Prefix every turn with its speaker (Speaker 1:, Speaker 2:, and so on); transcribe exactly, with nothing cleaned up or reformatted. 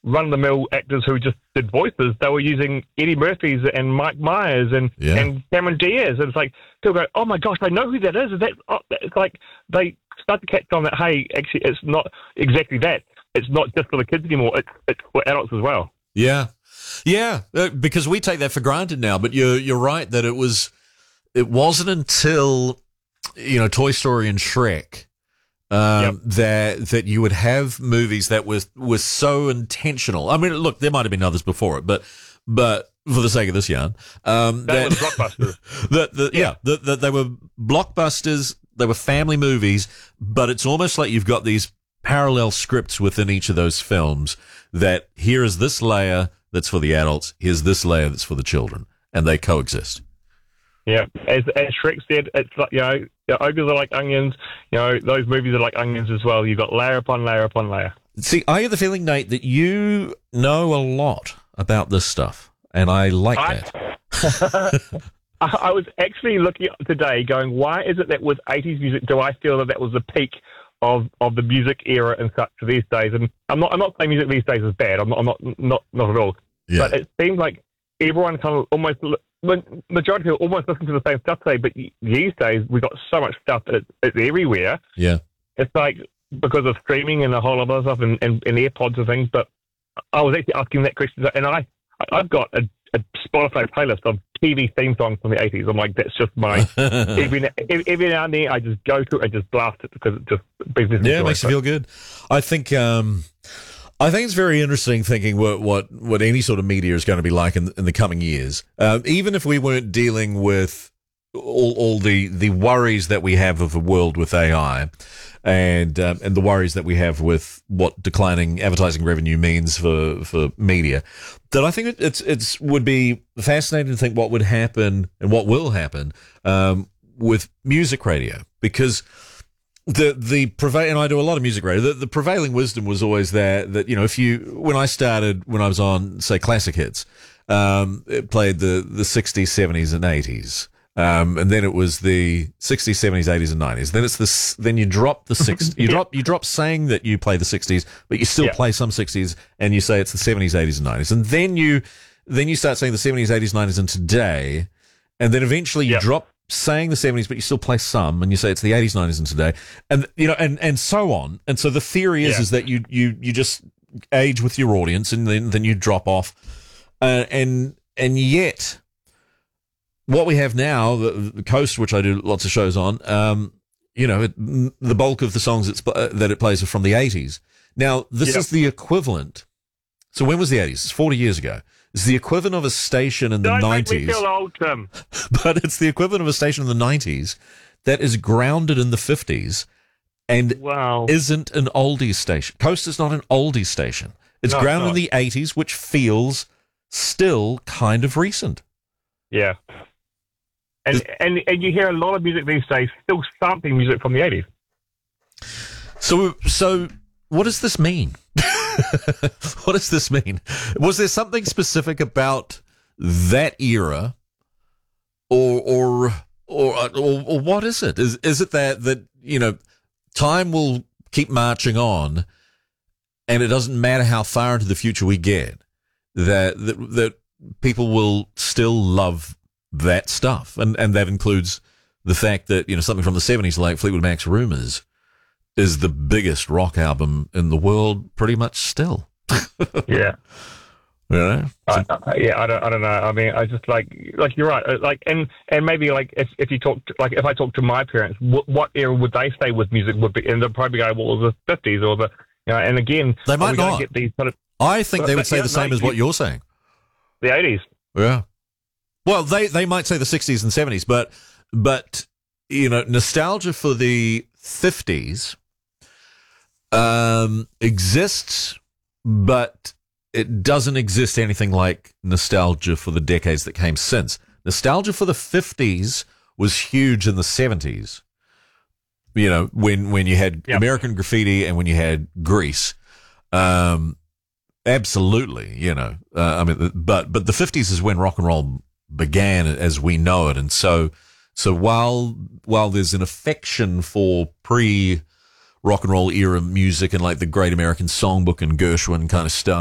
Speaker 1: run-of-the-mill actors who just did voices. They were using Eddie Murphy's and Mike Myers and,
Speaker 2: Yeah.
Speaker 1: and Cameron Diaz. And it's like, people go, oh my gosh, I know who that is. Is that, oh, it's like they start to catch on that, hey, actually, it's not exactly that. It's not just for the kids anymore. It's, it's for adults as well.
Speaker 2: Yeah. Yeah, uh, because we take that for granted now, but you're, you're right that it was, it wasn't until, you know, Toy Story and Shrek, um,
Speaker 1: Yep.
Speaker 2: that, that you would have movies that was, was so intentional. I mean, look, there might have been others before it, but, but for the sake of this yarn, um,
Speaker 1: That,
Speaker 2: that,
Speaker 1: was blockbusters.
Speaker 2: that, that yeah, that, that they were blockbusters, they were family movies, but it's almost like you've got these parallel scripts within each of those films that here is this layer that's for the adults, here's this layer that's for the children, and they coexist.
Speaker 1: Yeah, as as Shrek said, it's like, you know, the ogres are like onions. You know, those movies are like onions as well. You've got layer upon layer upon layer.
Speaker 2: See, I have the feeling, Nate, that you know a lot about this stuff, and I like
Speaker 1: I-
Speaker 2: that.
Speaker 1: I, I was actually looking up today going, why is it that with eighties music do I feel that that was the peak of, of the music era and such for these days? And I'm not I'm not saying music these days is bad. I'm not I'm not not, not at all.
Speaker 2: Yeah.
Speaker 1: But it seems like everyone kind of almost, majority of people almost listen to the same stuff today, but these days we've got so much stuff that it's, it's everywhere.
Speaker 2: Yeah.
Speaker 1: It's like because of streaming and a whole lot of other stuff and, and, and AirPods and things. But I was actually asking that question, and I, I've got a, a Spotify playlist of T V theme songs from the eighties. I'm like, that's just my, every, now- every now and then I just go to it and just blast it because it just brings me
Speaker 2: Yeah, it
Speaker 1: joy.
Speaker 2: makes you feel good. I think um, I think it's very interesting thinking what what, what any sort of media is going to be like in, in the coming years. Um, even if we weren't dealing with all, all the, the worries that we have of a world with A I and um, and the worries that we have with what declining advertising revenue means for, for media, that I think it, it's it's would be fascinating to think what would happen and what will happen um, with music radio, because the the prevail and I do a lot of music radio. The, the prevailing wisdom was always that that you know if you when I started when I was on say classic hits, um, it played the the sixties, seventies, and eighties. Um, and then it was the sixties, seventies, eighties, and nineties. Then it's this. Then you drop the six. You drop. You drop saying that you play the sixties, but you still
Speaker 1: Yeah.
Speaker 2: play some sixties, and you say it's the seventies, eighties, and nineties. And then you, then you start saying the seventies, eighties, nineties, and today. And then eventually you
Speaker 1: Yeah.
Speaker 2: drop saying the seventies, but you still play some, and you say it's the eighties, nineties, and today. And you know, and and so on. And so the theory is
Speaker 1: Yeah.
Speaker 2: is that you you you just age with your audience, and then then you drop off. Uh, and and yet. What we have now, the, the Coast, which I do lots of shows on, um, you know, it, the bulk of the songs it's, uh, that it plays are from the eighties. Now, this
Speaker 1: Yep.
Speaker 2: is the equivalent. So when was the eighties? It's forty years ago. It's the equivalent of a station in the
Speaker 1: Don't
Speaker 2: nineties.
Speaker 1: make me feel old, Tim.
Speaker 2: But it's the equivalent of a station in the nineties that is grounded in the fifties and
Speaker 1: Wow.
Speaker 2: isn't an oldies station. Coast is not an oldies station. It's
Speaker 1: No, it's
Speaker 2: grounded in
Speaker 1: not.
Speaker 2: the eighties, which feels still kind of recent.
Speaker 1: Yeah. And, and and you hear a lot of music these days still sampling music from the eighties.
Speaker 2: So, so what does this mean? What does this mean? Was there something specific about that era, or or or or, or what is it? Is is it that that you know, time will keep marching on, and it doesn't matter how far into the future we get, that that, that people will still love that stuff, and and that includes the fact that you know something from the seventies like Fleetwood Mac's Rumours is the biggest rock album in the world, pretty much still.
Speaker 1: Yeah.
Speaker 2: You know?
Speaker 1: I, I, yeah, I don't, I don't know. I mean, I just like, like you're right. uh, Like, and and maybe like if, if you talk, to, like if I talk to my parents, what, what era would they say with music would be? And they'll probably go, well, the fifties or the, you know. And again,
Speaker 2: They might
Speaker 1: are we gonna
Speaker 2: not.
Speaker 1: get these sort of
Speaker 2: I think they
Speaker 1: But-
Speaker 2: would
Speaker 1: but,
Speaker 2: say
Speaker 1: yeah,
Speaker 2: the same
Speaker 1: no,
Speaker 2: as what
Speaker 1: you-
Speaker 2: you're saying.
Speaker 1: the eighties.
Speaker 2: Yeah. Well, they they might say the sixties and seventies, but but you know, nostalgia for the fifties um, exists, but it doesn't exist anything like nostalgia for the decades that came since. Nostalgia for the fifties was huge in the seventies. You know, when when you had
Speaker 1: Yep.
Speaker 2: American Graffiti and when you had Grease. Um, absolutely, you know. Uh, I mean, but but the fifties is when rock and roll began as we know it, and so so while while there's an affection for pre rock and roll era music and like the Great American Songbook and Gershwin kind of stuff.